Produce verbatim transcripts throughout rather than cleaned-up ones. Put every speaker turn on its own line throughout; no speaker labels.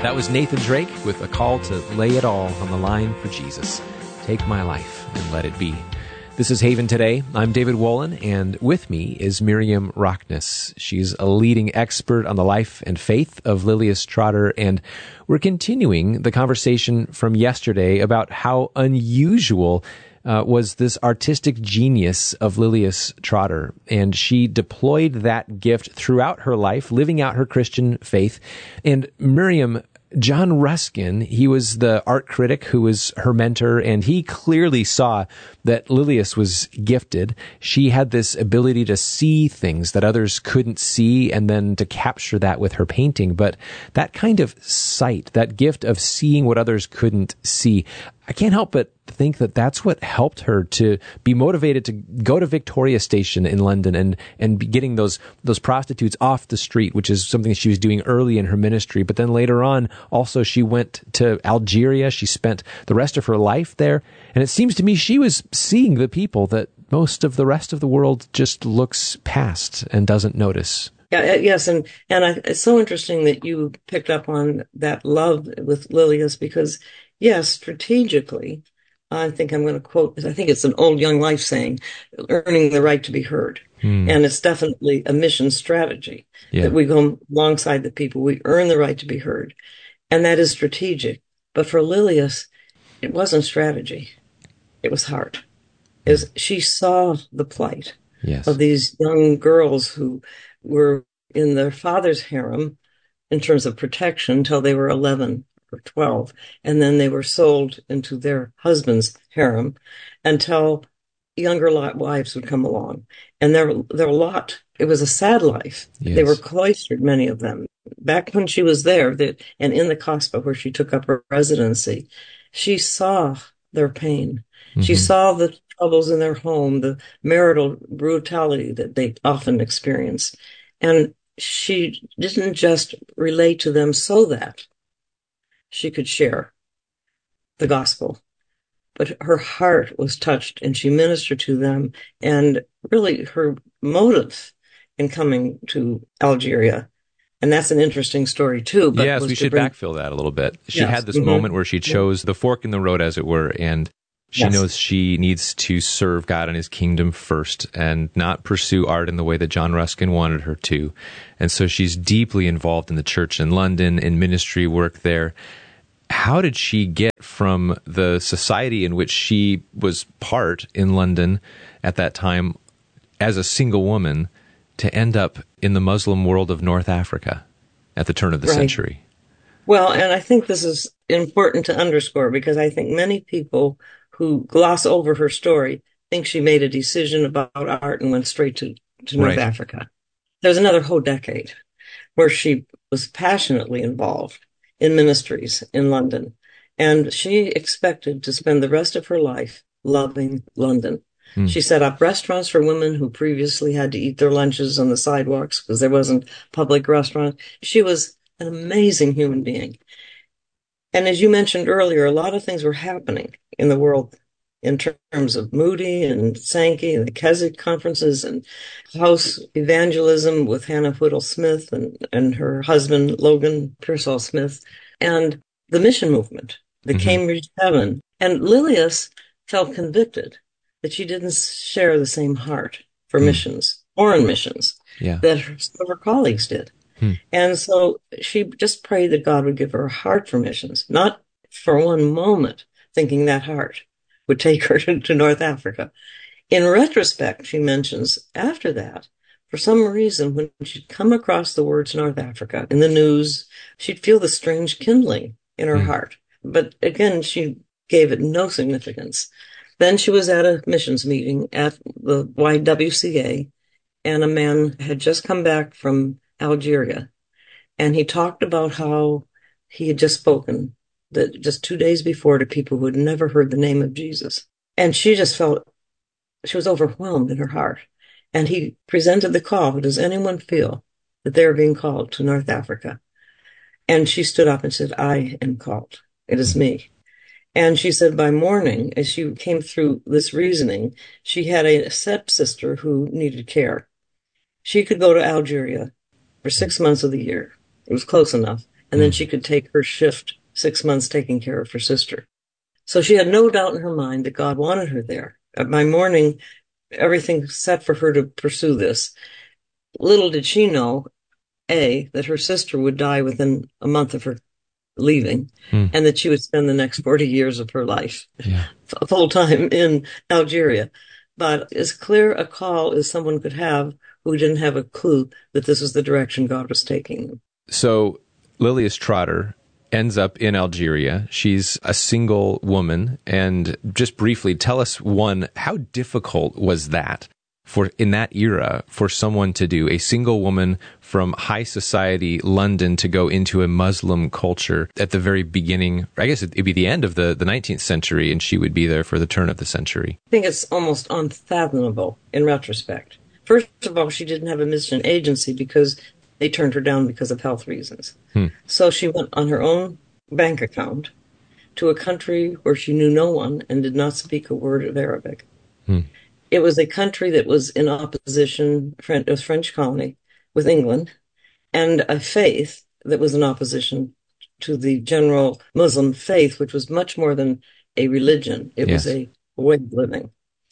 That was Nathan Drake with a call to lay it all on the line for Jesus. Take my life and let it be. This is Haven Today. I'm David Wolin, and with me is Miriam Rockness. She's a leading expert on the life and faith of Lilias Trotter, and we're continuing the conversation from yesterday about how unusual Uh, was this artistic genius of Lilias Trotter. And she deployed that gift throughout her life, living out her Christian faith. And Miriam, John Ruskin, he was the art critic who was her mentor, and he clearly saw that Lilias was gifted. She had this ability to see things that others couldn't see and then to capture that with her painting. But that kind of sight, that gift of seeing what others couldn't see, I can't help but think that that's what helped her to be motivated to go to Victoria Station in London and, and be getting those, those prostitutes off the street, which is something she was doing early in her ministry. But then later on, also she went to Algeria. She spent the rest of her life there. And it seems to me she was seeing the people that most of the rest of the world just looks past and doesn't notice.
Yeah, yes, and and I, it's so interesting that you picked up on that love with Lilias, because, yes, strategically, I think I'm going to quote, I think it's an old Young Life saying, earning the right to be heard. Hmm. And it's definitely a mission strategy, yeah, that we go alongside the people, we earn the right to be heard. And that is strategic. But for Lilias, it wasn't strategy. It was heart. It was, she saw the plight, yes, of these young girls who were in their father's harem in terms of protection until they were eleven or twelve. And then they were sold into their husband's harem until younger wives would come along. And their, their lot, it was a sad life. Yes. They were cloistered, many of them. Back when she was there, that, and in the Kasbah where she took up her residency, she saw their pain. Mm-hmm. She saw the troubles in their home, the marital brutality that they often experience. And she didn't just relate to them so that she could share the gospel, but her heart was touched and she ministered to them. And really her motive in coming to Algeria, and that's an interesting story too. But
yes, we should bring... backfill that a little bit. She yes. had this mm-hmm. moment where she chose the fork in the road, as it were, and she yes. knows she needs to serve God and His kingdom first and not pursue art in the way that John Ruskin wanted her to. And so she's deeply involved in the church in London, in ministry work there. How did she get from the society in which she was part in London at that time as a single woman to end up in the Muslim world of North Africa at the turn of the right. century?
Well, and I think this is important to underscore, because I think many people who gloss over her story think she made a decision about art and went straight to, to North right. Africa. There's another whole decade where she was passionately involved in ministries in London. And she expected to spend the rest of her life loving London. Hmm. She set up restaurants for women who previously had to eat their lunches on the sidewalks because there wasn't public restaurants. She was an amazing human being. And as you mentioned earlier, a lot of things were happening in the world in terms of Moody and Sankey and the Keswick conferences and house evangelism with Hannah Whittle Smith and, and her husband, Logan Pearsall Smith, and the mission movement, the mm-hmm. Cambridge Seven. And Lilias felt convicted that she didn't share the same heart for mm. missions, foreign missions, yeah. that her, her colleagues did. Hmm. And so she just prayed that God would give her a heart for missions, not for one moment thinking that heart would take her to, to North Africa. In retrospect, she mentions after that, for some reason, when she'd come across the words North Africa in the news, she'd feel the strange kindling in her hmm. heart. But again, she gave it no significance. Then she was at a missions meeting at the Y W C A, and a man had just come back from Algeria, and he talked about how he had just spoken that just two days before to people who had never heard the name of Jesus. And she just felt, she was overwhelmed in her heart. And he presented the call, does anyone feel that they're being called to North Africa? And she stood up and said, I am called. It is me. And she said by morning, as she came through this reasoning, she had a stepsister who needed care. She could go to Algeria for six months of the year. It was close enough. and then she could take her shift six months taking care of her sister. So she had no doubt in her mind that God wanted her there. By morning, everything set for her to pursue this. Little did she know, A, that her sister would die within a month of her leaving, hmm. and that she would spend the next forty years of her life yeah. full time in Algeria. But as clear a call as someone could have who didn't have a clue that this was the direction God was taking them.
So Lilias Trotter ends up in Algeria. She's a single woman. And just briefly, tell us, one, how difficult was that for in that era for someone to do, a single woman from high society London to go into a Muslim culture at the very beginning? I guess it'd be the end of the, the nineteenth century, and she would be there for the turn of the century.
I think it's almost unfathomable in retrospect. First of all, she didn't have a mission agency because they turned her down because of health reasons. Hmm. So she went on her own bank account to a country where she knew no one and did not speak a word of Arabic. Hmm. It was a country that was in opposition, it was French colony, with England, and a faith that was in opposition to the general Muslim faith, which was much more than a religion. It yes. was a way of living.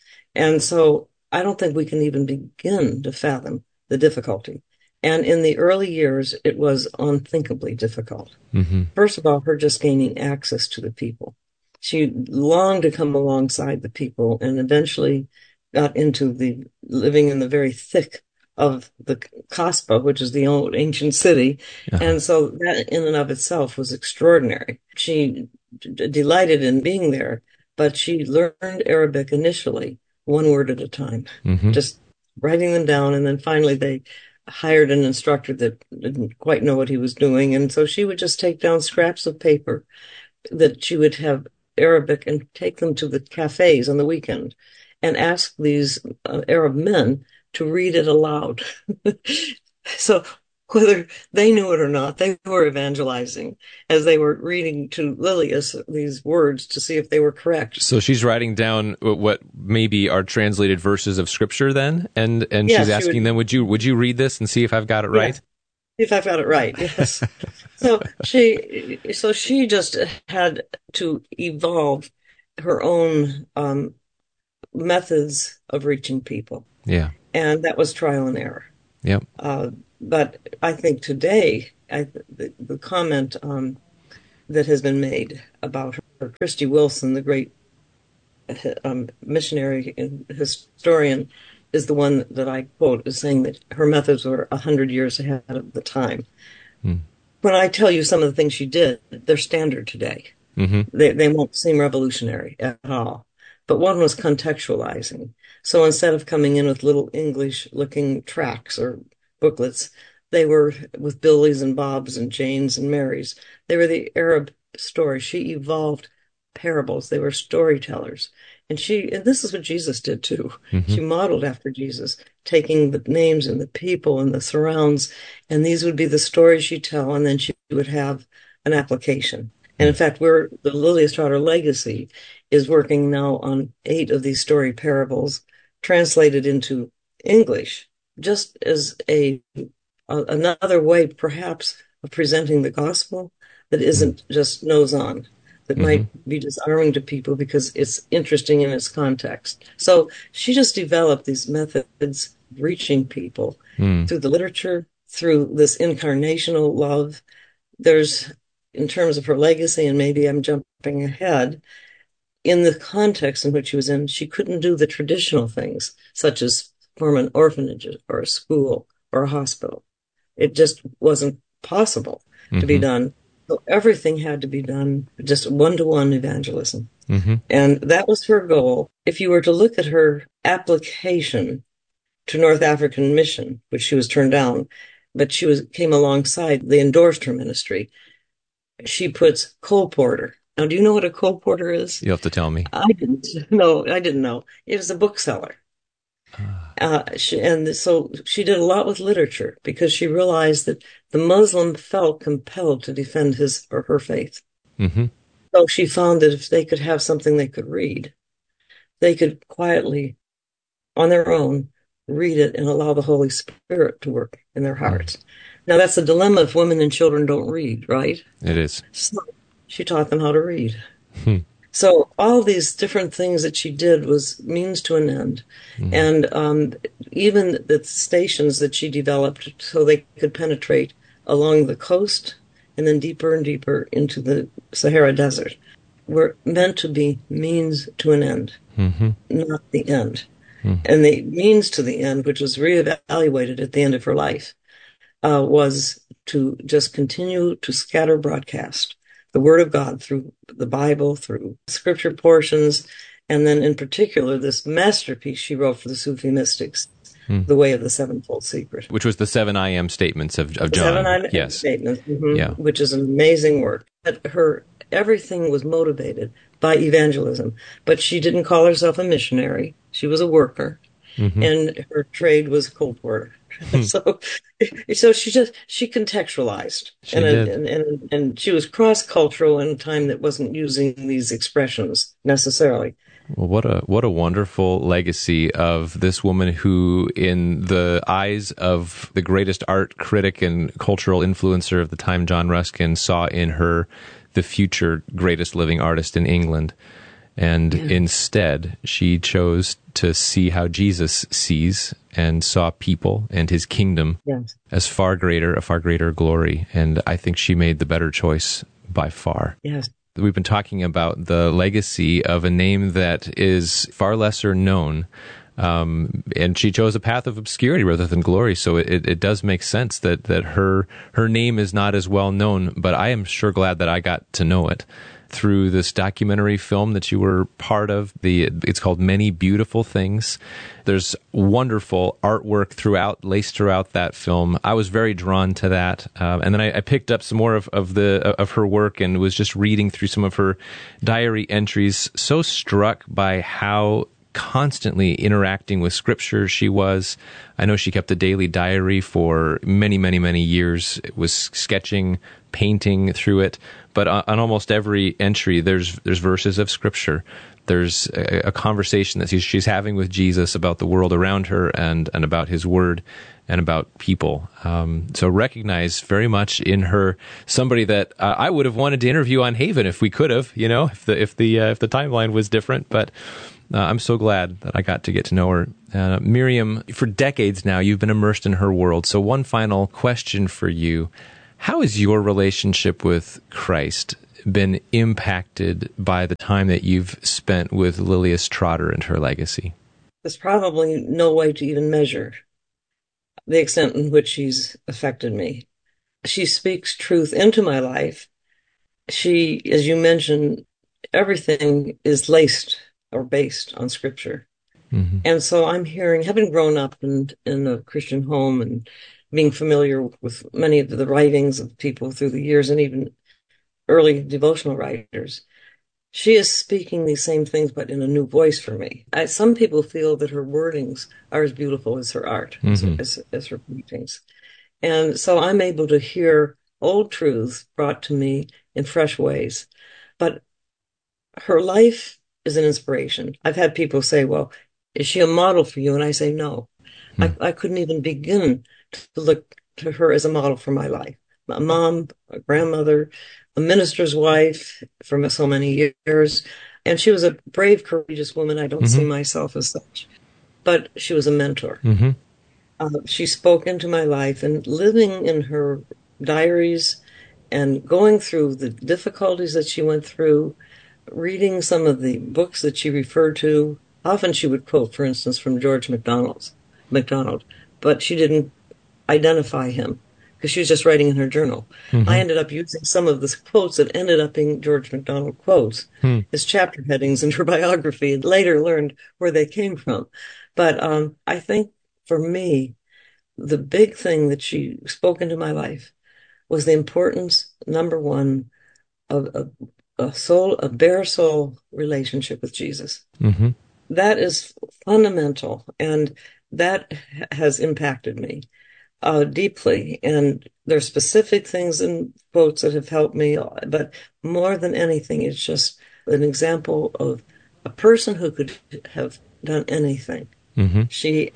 And so I don't think we can even begin to fathom the difficulty. And in the early years, it was unthinkably difficult. Mm-hmm. First of all, her just gaining access to the people. She longed to come alongside the people and eventually got into the living in the very thick of the Kasbah, which is the old ancient city. Uh-huh. And so that in and of itself was extraordinary. She d- delighted in being there, but she learned Arabic initially, one word at a time, mm-hmm. just writing them down. And then finally they hired an instructor that didn't quite know what he was doing. And so she would just take down scraps of paper that she would have Arabic and take them to the cafes on the weekend and ask these uh, Arab men to read it aloud. So whether they knew it or not, they were evangelizing as they were reading to Lilias these words to see if they were correct.
So she's writing down what maybe are translated verses of scripture then, and and yes, she's asking she would, them, would you would you read this and see if I've got it right?
Yeah, if I've got it right, yes. so she so she just had to evolve her own um, methods of reaching people. Yeah. And that was trial and error. Yep. Uh, but I think today, I, the, the comment um, that has been made about her, Christy Wilson, the great um, missionary and historian, is the one that I quote as saying that her methods were a hundred years ahead of the time. Mm. When I tell you some of the things she did, they're standard today. Mm-hmm. They, they won't seem revolutionary at all. But one was contextualizing. So instead of coming in with little English-looking tracts or booklets, they were with Billies and Bobs and Janes and Marys. They were the Arab stories. She evolved parables. They were storytellers. And she, and this is what Jesus did too. Mm-hmm. She modeled after Jesus, taking the names and the people and the surrounds, and these would be the stories she'd tell, and then she would have an application. And in fact, we're, the Lilias Trotter legacy is working now on eight of these story parables translated into English, just as a, a another way, perhaps, of presenting the gospel that isn't just nose on, that mm-hmm. might be disarming to people because it's interesting in its context. So she just developed these methods of reaching people mm. through the literature, through this incarnational love. There's, in terms of her legacy, and maybe I'm jumping ahead, in the context in which she was in, she couldn't do the traditional things, such as form an orphanage or a school or a hospital. It just wasn't possible mm-hmm. to be done. So everything had to be done just one-to-one evangelism. Mm-hmm. And that was her goal. If you were to look at her application to North African Mission, which she was turned down, but she was came alongside, they endorsed her ministry. She puts colporteur. Now, do you know what a colporteur is?
You'll have to tell me.
I didn't know. I didn't know. It was a bookseller. Ah. Uh, she, and so she did a lot with literature because she realized that the Muslim felt compelled to defend his or her faith. Mm-hmm. So she found that if they could have something they could read, they could quietly, on their own, read it and allow the Holy Spirit to work in their hearts. Mm-hmm. Now, that's a dilemma if women and children don't read, right?
It is.
So she taught them how to read.
Hmm.
So all these different things that she did was means to an end. Mm-hmm. And um, even the stations that she developed so they could penetrate along the coast and then deeper and deeper into the Sahara Desert were meant to be means to an end, mm-hmm. not the end. Mm-hmm. And the means to the end, which was reevaluated at the end of her life, uh, was to just continue to scatter broadcast the Word of God through the Bible, through scripture portions, and then in particular this masterpiece she wrote for the Sufi mystics, hmm. The Way of the Sevenfold Secret.
Which was the seven I am statements of, of John.
Seven I am
yes.
statements, mm-hmm,
yeah.
which is an amazing work. But her everything was motivated by evangelism. But she didn't call herself a missionary. She was a worker. Mm-hmm. And her trade was cold work. so, so she just she contextualized,
she
and,
did.
and and and she was cross cultural in a time that wasn't using these expressions necessarily.
Well, what a what a wonderful legacy of this woman who, in the eyes of the greatest art critic and cultural influencer of the time, John Ruskin, saw in her the future greatest living artist in England. And yeah. instead, she chose to see how Jesus sees and saw people and his kingdom yes. as far greater, a far greater glory. And I think she made the better choice by far.
Yes.
We've been talking about the legacy of a name that is far lesser known. Um, and she chose a path of obscurity rather than glory. So it, it does make sense that, that her, her name is not as well known, but I am sure glad that I got to know it through this documentary film that you were part of. The it's called Many Beautiful Things. There's wonderful artwork throughout, laced throughout that film. I was very drawn to that, uh, and then I, I picked up some more of, of the of her work and was just reading through some of her diary entries. So struck by how constantly interacting with scripture she was. I know she kept a daily diary for many, many, many years. It was sketching, painting through it. But on almost every entry, there's there's verses of scripture. There's a, a conversation that she's, she's having with Jesus about the world around her and, and about his word and about people. Um, so recognize very much in her somebody that uh, I would have wanted to interview on Haven if we could have, you know, if the if the uh, if the timeline was different. But uh, I'm so glad that I got to get to know her. Uh, Miriam, for decades now, you've been immersed in her world. So one final question for you. How has your relationship with Christ been impacted by the time that you've spent with Lilias Trotter and her legacy?
There's probably no way to even measure the extent in which she's affected me. She speaks truth into my life. She, as you mentioned, everything is laced or based on scripture. Mm-hmm. And so I'm hearing, having grown up in, in a Christian home and being familiar with many of the writings of people through the years and even early devotional writers, she is speaking these same things, but in a new voice for me. I, some people feel that her wordings are as beautiful as her art, mm-hmm. as, as, as her paintings. And so I'm able to hear old truths brought to me in fresh ways. But her life is an inspiration. I've had people say, well, is she a model for you? And I say, no. Mm. I, I couldn't even begin to look to her as a model for my life. A mom, a grandmother, a minister's wife for so many years. And she was a brave, courageous woman. I don't mm-hmm. see myself as such. But she was a mentor. Mm-hmm. Uh, she spoke into my life, and living in her diaries and going through the difficulties that she went through, reading some of the books that she referred to. Often she would quote, for instance, from George MacDonald's, MacDonald, but she didn't identify him because she was just writing in her journal. Mm-hmm. I ended up using some of the quotes that ended up being George MacDonald quotes mm. as chapter headings in her biography, and later learned where they came from. But um, I think for me, the big thing that she spoke into my life was the importance, number one, of a, a soul, a bare soul relationship with Jesus. Mm-hmm. That is fundamental, and that has impacted me uh, deeply. And there are specific things in quotes that have helped me, but more than anything, it's just an example of a person who could have done anything. Mm-hmm. She had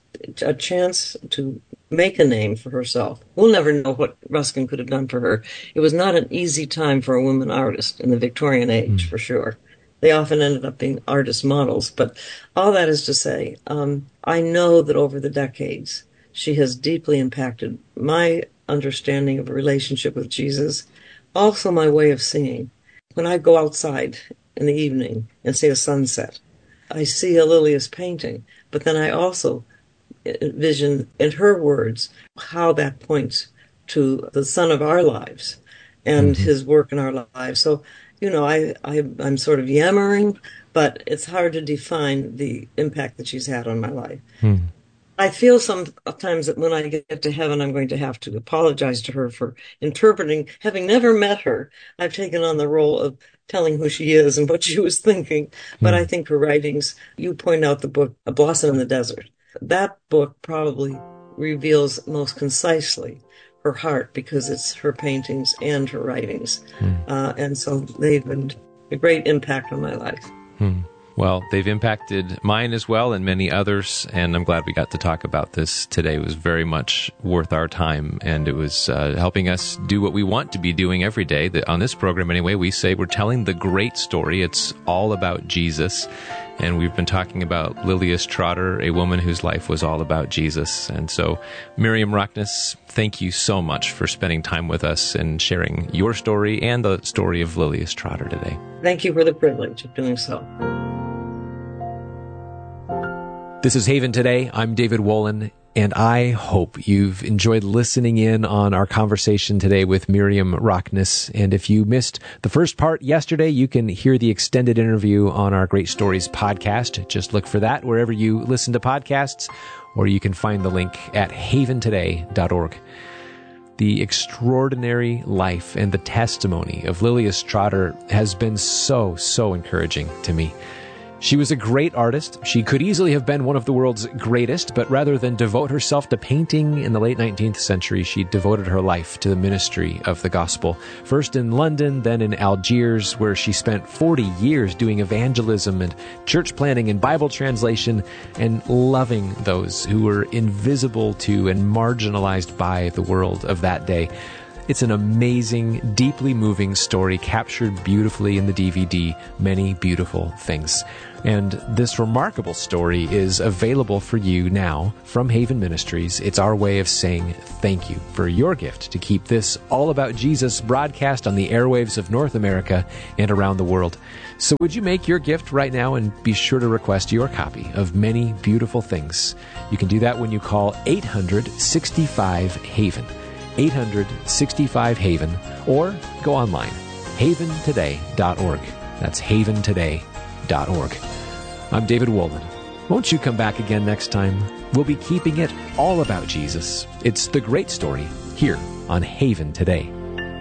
a chance to make a name for herself. We'll never know what Ruskin could have done for her. It was not an easy time for a woman artist in the Victorian age, mm. for sure. They often ended up being artist models. But all that is to say, um, I know that over the decades, she has deeply impacted my understanding of a relationship with Jesus, also my way of seeing. When I go outside in the evening and see a sunset, I see a Lilius painting, but then I also vision, in her words, how that points to the son of our lives and mm-hmm. his work in our lives. So, you know, I, I, I'm sort of yammering, but it's hard to define the impact that she's had on my life. Mm. I feel sometimes that when I get to heaven, I'm going to have to apologize to her for interpreting. Having never met her, I've taken on the role of telling who she is and what she was thinking. But mm. I think her writings, you point out the book, A Blossom in the Desert. That book probably reveals most concisely her heart because it's her paintings and her writings. Mm. Uh, and so they've been a great impact on my life.
Mm. Well, they've impacted mine as well and many others, and I'm glad we got to talk about this today. It was very much worth our time, and it was uh, helping us do what we want to be doing every day. That on this program, anyway, we say we're telling the great story. It's all about Jesus, and we've been talking about Lilius Trotter, a woman whose life was all about Jesus. And so, Miriam Rockness, thank you so much for spending time with us and sharing your story and the story of Lilius Trotter today.
Thank you for the privilege of doing so.
This is Haven Today. I'm David Wolin, and I hope you've enjoyed listening in on our conversation today with Miriam Rockness. And if you missed the first part yesterday, you can hear the extended interview on our Great Stories podcast. Just look for that wherever you listen to podcasts, or you can find the link at haven today dot org. The extraordinary life and the testimony of Lilius Trotter has been so, so encouraging to me. She was a great artist. She could easily have been one of the world's greatest, but rather than devote herself to painting in the late nineteenth century, she devoted her life to the ministry of the gospel. First in London, then in Algiers, where she spent forty years doing evangelism and church planting and Bible translation and loving those who were invisible to and marginalized by the world of that day. It's an amazing, deeply moving story captured beautifully in the D V D, Many Beautiful Things. And this remarkable story is available for you now from Haven Ministries. It's our way of saying thank you for your gift to keep this All About Jesus broadcast on the airwaves of North America and around the world. So would you make your gift right now and be sure to request your copy of Many Beautiful Things? You can do that when you call eight hundred sixty-five HAVEN. eight hundred sixty-five HAVEN, or go online, haven today dot org. That's haven today dot org. I'm David Wolin. Won't you come back again next time? We'll be keeping it all about Jesus. It's the great story here on Haven Today.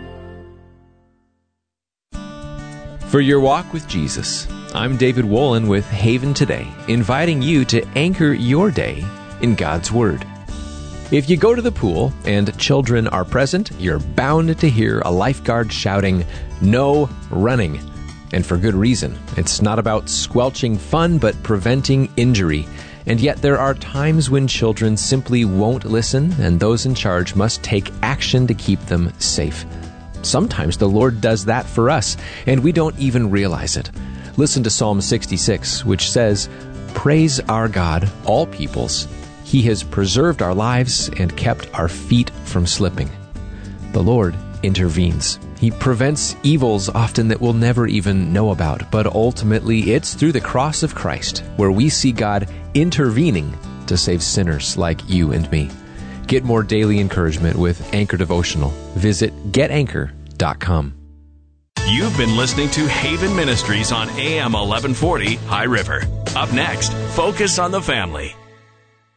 For your walk with Jesus, I'm David Wolin with Haven Today, inviting you to anchor your day in God's Word. If you go to the pool and children are present, you're bound to hear a lifeguard shouting, "No running." And for good reason. It's not about squelching fun, but preventing injury. And yet there are times when children simply won't listen, and those in charge must take action to keep them safe. Sometimes the Lord does that for us, and we don't even realize it. Listen to Psalm sixty-six, which says, "Praise our God, all peoples. He has preserved our lives and kept our feet from slipping." The Lord intervenes. He prevents evils often that we'll never even know about, but ultimately it's through the cross of Christ where we see God intervening to save sinners like you and me. Get more daily encouragement with Anchor Devotional. Visit get anchor dot com.
You've been listening to Haven Ministries on A M eleven forty High River. Up next, Focus on the Family.